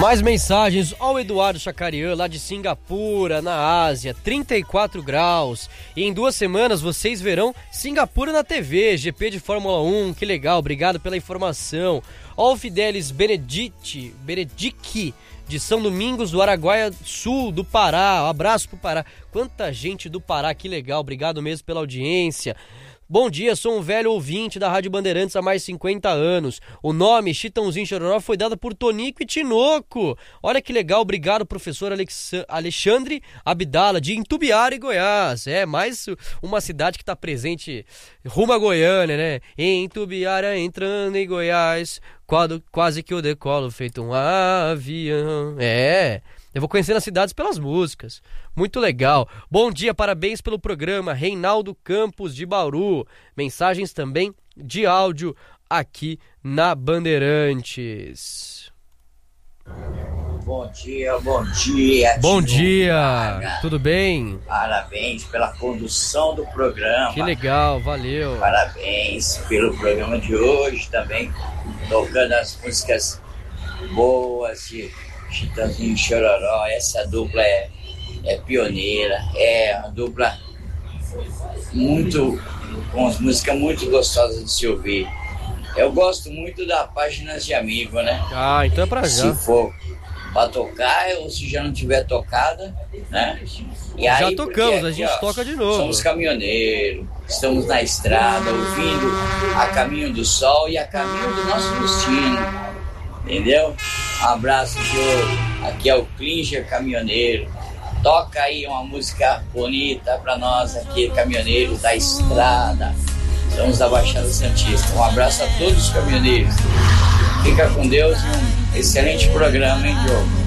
Mais mensagens. Ó, o Eduardo Chacarian, lá de Singapura, na Ásia, 34 graus. E em 2 semanas vocês verão Singapura na TV, GP de Fórmula 1. Que legal, obrigado pela informação. Ó, o Fidelis Benedict, de São Domingos, do Araguaia Sul, do Pará. Um abraço pro Pará. Quanta gente do Pará, que legal. Obrigado mesmo pela audiência. Bom dia, sou um velho ouvinte da Rádio Bandeirantes há mais de 50 anos. O nome Chitãozinho Chororó foi dado por Tonico e Tinoco. Olha que legal, obrigado, professor Alexandre Abdala, de Intubiara, Goiás. É, mais uma cidade que está presente rumo a Goiânia, né? Em Intubiara, entrando em Goiás, quase que eu decolo, feito um avião. É... Eu vou conhecendo as cidades pelas músicas. Muito legal. Bom dia, parabéns pelo programa. Reinaldo Campos, de Bauru. Mensagens também de áudio aqui na Bandeirantes. Bom dia, bom dia. Bom dia, tudo bem? Parabéns pela condução do programa. Que legal, valeu. Parabéns pelo programa de hoje também. Tocando as músicas boas de Chitãozinho e Chororó. Essa dupla é pioneira, é uma dupla com as músicas muito gostosas de se ouvir. Eu gosto muito da Páginas de Amigo, né? Ah, então é pra já. Se for pra tocar ou se já não tiver tocada, né? E já aí, tocamos, aqui, a gente toca de novo. Somos caminhoneiros, estamos na estrada, ouvindo a caminho do sol e a caminho do nosso destino. Entendeu? Um abraço, Diogo. Aqui é o Klinger Caminhoneiro. Toca aí uma música bonita pra nós aqui, caminhoneiros da estrada. Somos da Baixada Santista. Um abraço a todos os caminhoneiros. Fica com Deus e um excelente programa, hein, Diogo?